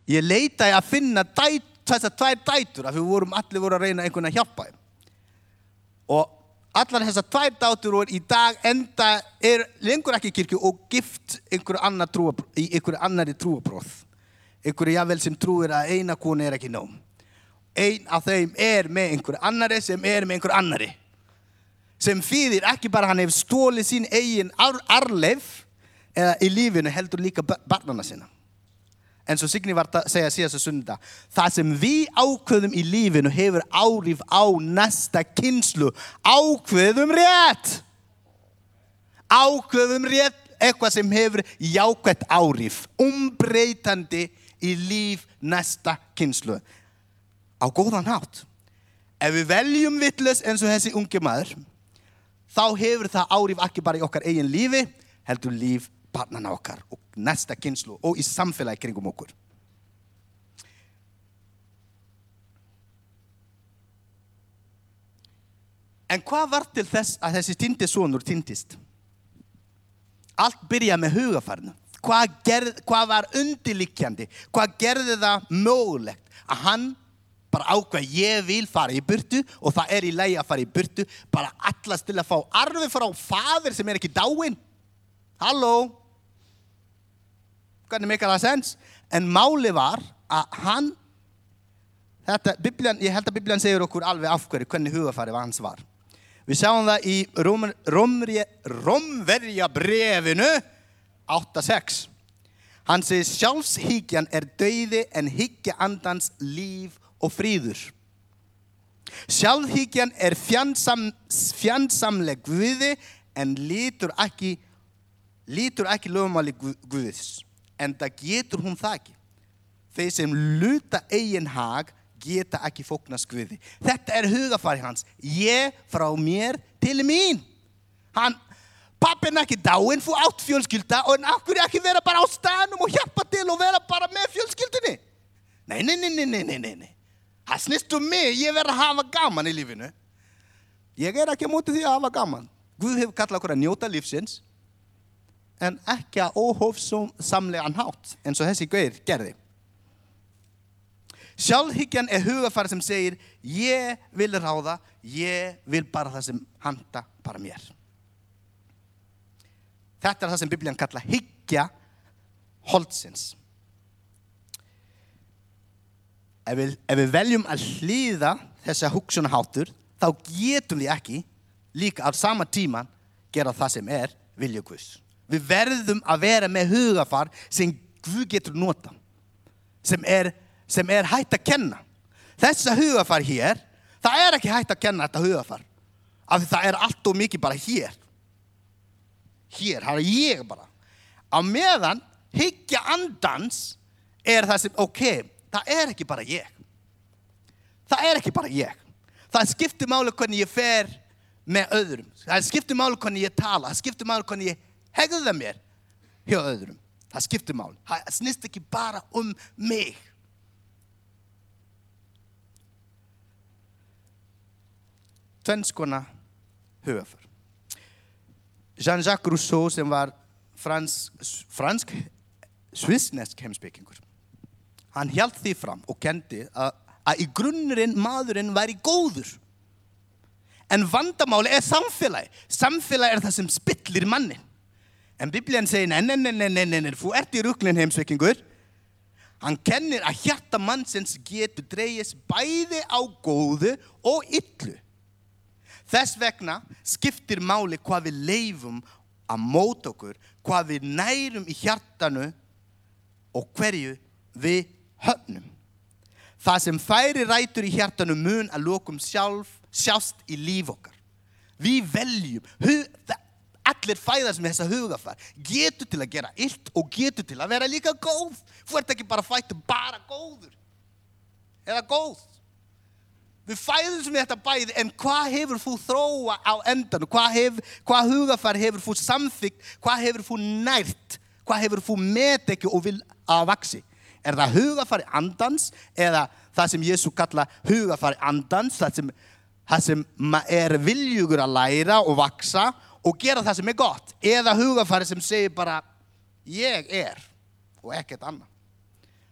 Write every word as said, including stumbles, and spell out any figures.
Ég leitaði að finna dæt, þessar tvær dætur af því við vorum allir voru að reyna einhvern að hjálpa þeim. Og allar þessar tvær dætur voru í dag enda er lengur ekki í kirkju og gift einhverju annar trúa, í einhverju annari trúabróð. Einhverju jafnvel sem trúir að eina konu er ekki nóg. Ein af þeim er með einhverju annari sem er með einhverju annari. Sem þýðir ekki bara hann hefur stólið sín eigin ar arleif eða í lífinu heldur líka barnana sinna. En svo Signý var að segja síðasta sunnudag, það sem við ákveðum í lífinu hefur áhrif á næsta kynslóð. Ákveðum rétt. Ákveðum rétt eitthvað sem hefur jákvætt áhrif, umbreytandi í líf næsta kynslóð. Á góðan hátt. Ef við veljum vitlaust eins og þessi ungi maður, þá hefur það áhrif ekki bara í okkar eigin lífi, heldur líf barnana okkar og næsta kynslóð og í samfélagi kringum okkur. En hvað var til þess að þessi týndi sonur týndist? Allt byrjaði með hugafarinu. Hvað, gerð, hvað var undirliggjandi? Hvað gerði það mögulegt að hann bara ákveð ég vil fara í burtu og það er í lagi að fara í burtu, bara allast til að fá arfi frá faðir sem er ekki dáinn? Halló? Hvernig meikar það sens? En máli var að hann, þetta, Biblian, ég held að Biblian segir okkur alveg af hverju, hvernig hugafari hans var. Við sjáum það í Rómverja brefinu átta sex. Hann segir sjálfshyggjan er dauði en hyggja andans líf og fríður. Sjálfhyggjan er fjansam, fjansamleg Guði en lítur ekki lítur ekki lögmáli Guðs, en það getur hún það ekki. Þeir sem luta eigin hag geta ekki fóknast Guði. Þetta er hugafari hans. Ég frá mér til mín. Hann, pappin ekki dáinn, þú átt fjölskylda, og akkur ekki vera bara á staðnum og hjálpa til og vera bara með fjölskyldunni. Nei, nei, nei, nei, nei, nei, nei. Það snýst um mig, ég verð að hafa gaman í lífinu. Ég er ekki á móti því að hafa gaman. Guð hefur kallað okkur að njóta lífsins, en ekki að óhófsamlegan hátt, eins og þessi gaur gerði. Sjálfhyggjan er hugafari sem segir, ég vil ráða, ég vil bara það sem handa bara mér. Þetta er það sem Biblian kallar hyggja holdsins. Ef við, ef við veljum að hlýða þessa hugsunaháttur, þá getum við ekki líka á sama tíma gera það sem er vilja Guðs. Við verðum að vera með hugafar sem Guð getur nota, sem er, sem er hægt að kenna. Þessa hugafar hér, það er ekki hægt að kenna þetta hugafar, af því það er allt og mikið bara hér. Hér, það er ég bara. Á meðan hyggja andans er það sem, ok, það er ekki bara ég. Það er ekki bara ég. Það skiptir máli hvernig ég fer með öðrum. Það skiptir máli hvernig ég tala. Það skiptir máli hvernig ég hegða mér hjá öðrum. Það skiptir máli. Það snýst ekki bara um mig. Tvenns konar hugafar. Jean-Jacques Rousseau sem var fransk, fransk svissnesk heimspekingur. Hann hélt því fram og kendi að, að í grunnurinn maðurinn væri góður. En vandamáli er samfélagi. Samfélagi er það sem spillir mannin. En Biblian segir, nei, nei, nei, nei, nei, nei, nei, þú ert í ruglinn heimspekingur. Hann kennir að hjarta mannsins getur dregist bæði á góðu og illu. Þess vegna skiptir máli hvað við leifum að móta okkur, hvað við nærum í hjartanu og hverju við höfnum. Það sem færi rætur í hjartanu mun að lokum sjálf sjást í líf okkar. Við veljum, hug, allir fæðast með þessa hugafar, getur til að gera illt og getur til að vera líka góð. Þú ert ekki bara fættur bara góður, eða góð. Við fæðumst með þetta bæði, en hvað hefur þú þróa á endan? Hvað, hef, hvað hugafar hefur þú samþykkt? Hvað hefur þú nært? Hvað hefur þú metekið og vil að vaxi? Er það hugafari andans eða það sem Jesús kalla hugafari andans, það sem, það sem er viljugur að læra og vaksa og gera það sem er gott? Eða hugafari sem segir bara, ég er og ekkert annað.